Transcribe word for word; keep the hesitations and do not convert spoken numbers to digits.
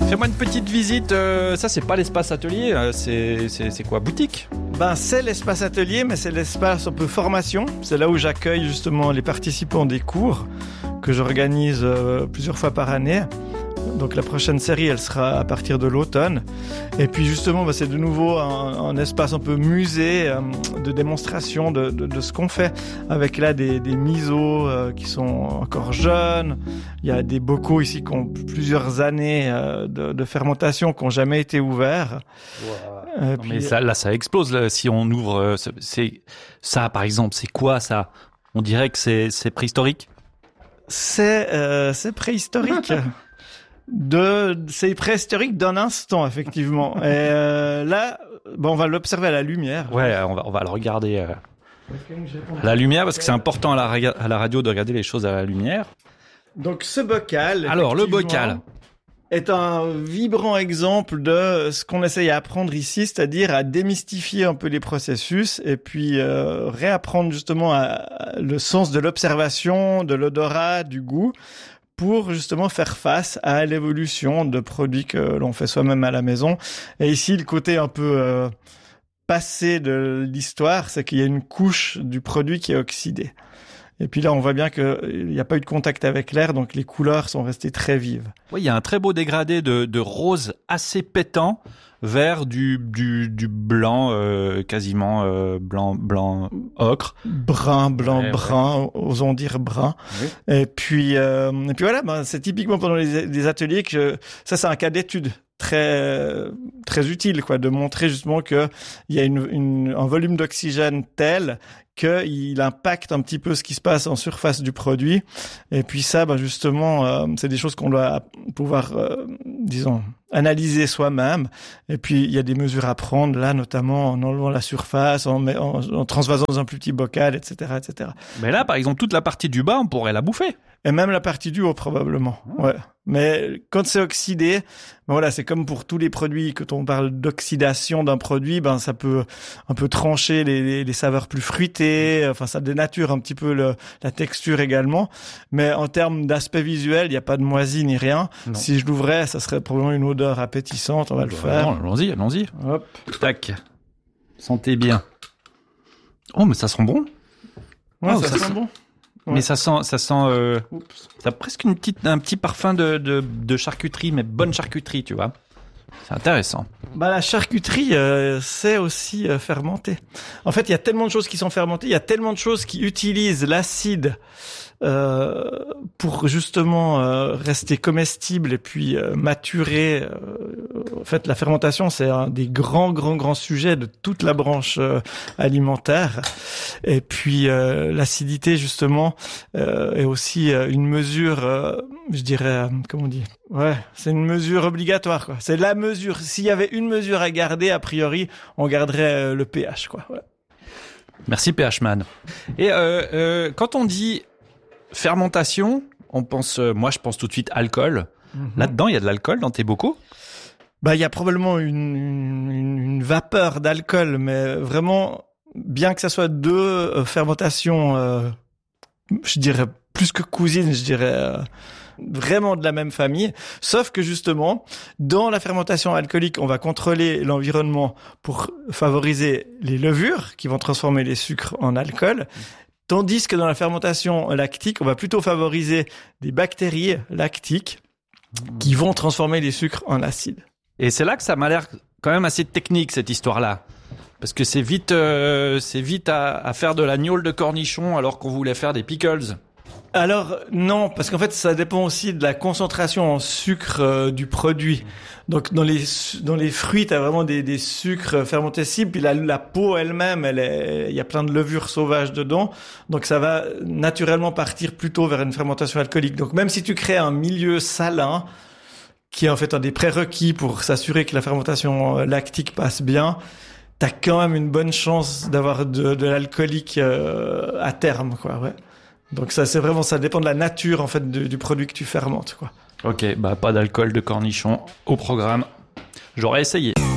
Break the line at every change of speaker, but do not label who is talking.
Fais-moi une petite visite. Euh, ça, c'est pas l'espace atelier, euh, c'est, c'est, c'est quoi, boutique?
Ben, c'est l'espace atelier, mais c'est l'espace un peu formation. C'est là où j'accueille justement les participants des cours que j'organise euh, plusieurs fois par année. Donc la prochaine série, elle sera à partir de l'automne. Et puis justement, bah, c'est de nouveau un, un espace un peu musée euh, de démonstration de, de, de ce qu'on fait. Avec là des, des misos euh, qui sont encore jeunes. Il y a des bocaux ici qui ont plusieurs années euh, de, de fermentation qui n'ont jamais été ouverts.
Wow. Non, puis, mais ça, là, ça explose. Là, si on ouvre, euh, c'est, c'est ça par exemple, c'est quoi ça? On dirait que c'est, c'est préhistorique.
C'est, euh, c'est préhistorique. De, c'est préhistorique d'un instant, effectivement. Et euh, là, bon, on va l'observer à la lumière.
Ouais, on va, on va le regarder euh, à la lumière, parce que c'est important à la, à la radio de regarder les choses à la lumière.
Donc, ce bocal.
Alors, le bocal
est un vibrant exemple de ce qu'on essaye à apprendre ici, c'est-à-dire à démystifier un peu les processus et puis euh, réapprendre justement à, à le sens de l'observation, de l'odorat, du goût, pour justement faire face à l'évolution de produits que l'on fait soi-même à la maison. Et ici, le côté un peu euh, passé de l'histoire, c'est qu'il y a une couche du produit qui est oxydée. Et puis là, on voit bien qu'il n'y a pas eu de contact avec l'air, donc les couleurs sont restées très vives.
Oui, il y a un très beau dégradé de, de rose assez pétant vers du, du, du blanc, euh, quasiment euh, blanc, blanc ocre.
Brun, blanc, ouais, brun, ouais. Osons dire brun.
Oui.
Et puis, euh, et puis voilà, ben, c'est typiquement pendant les, les ateliers que ça, c'est un cas d'étude très très utile, quoi, de montrer justement que il y a une, une, un volume d'oxygène tel qu'il impacte un petit peu ce qui se passe en surface du produit. Et puis ça, ben justement, euh, c'est des choses qu'on doit pouvoir, euh, disons, analyser soi-même. Et puis, il y a des mesures à prendre, là, notamment en enlevant la surface, en, en, en transvasant dans un plus petit bocal, et cetera, et cetera.
Mais là, par exemple, toute la partie du bas, on pourrait la bouffer.
Et même la partie du haut, probablement. Ouais. Mais quand c'est oxydé, ben voilà, c'est comme pour tous les produits, quand on parle d'oxydation d'un produit, ben ça peut un peu trancher les, les, les saveurs plus fruitées, enfin ça dénature un petit peu le, la texture également. Mais en termes d'aspect visuel, il n'y a pas de moisi ni rien. Non. Si je l'ouvrais, ça serait probablement une odeur appétissante, on va le
bah,
faire.
Non, allons-y, allons-y.
Hop.
Tac. Sentez bien. Oh, mais ça sent bon.
Ouais,
oh,
ça,
ça
sent, sent bon. Ouais.
Mais ça sent, ça sent, euh, ça a presque une petite, un petit parfum de, de, de charcuterie, mais bonne charcuterie, tu vois. C'est intéressant.
Bah la charcuterie, euh, c'est aussi euh, fermenté. En fait, il y a tellement de choses qui sont fermentées, il y a tellement de choses qui utilisent l'acide euh, pour justement euh, rester comestible et puis euh, maturer. Euh, en fait, la fermentation, c'est un des grands, grands, grands sujets de toute la branche euh, alimentaire. Et puis euh, l'acidité, justement, euh, est aussi euh, une mesure, euh, je dirais, euh, comment on dit ? Ouais, c'est une mesure obligatoire, quoi. C'est la mesure. S'il y avait une mesure à garder, a priori, on garderait euh, le pH, quoi. Ouais.
Merci pH-man. Et euh, euh, quand on dit fermentation, on pense, euh, moi je pense tout de suite alcool. Mm-hmm. Là-dedans, il y a de l'alcool dans tes bocaux ?
Bah, il y a probablement une, une, une vapeur d'alcool, mais vraiment, bien que ça soit deux euh, fermentations, euh, je dirais plus que cousines, je dirais. Euh, vraiment de la même famille, sauf que justement, dans la fermentation alcoolique, on va contrôler l'environnement pour favoriser les levures qui vont transformer les sucres en alcool, tandis que dans la fermentation lactique, on va plutôt favoriser des bactéries lactiques qui vont transformer les sucres en acide.
Et c'est là que ça m'a l'air quand même assez technique, cette histoire-là. Parce que c'est vite, euh, c'est vite à, à faire de la gnôle de cornichon alors qu'on voulait faire des pickles.
Alors non, parce qu'en fait ça dépend aussi de la concentration en sucre euh, du produit. Donc dans les dans les fruits, t'as vraiment des des sucres fermentés cibles, puis la la peau elle-même, elle est, il y a plein de levures sauvages dedans, donc ça va naturellement partir plutôt vers une fermentation alcoolique. Donc même si tu crées un milieu salin, qui est en fait un des prérequis pour s'assurer que la fermentation lactique passe bien, t'as quand même une bonne chance d'avoir de de l'alcoolique euh, à terme, quoi. Ouais. Donc ça, c'est vraiment, ça dépend de la nature en fait du, du produit que tu fermentes, quoi.
Ok, bah pas d'alcool de cornichon au programme. J'aurais essayé.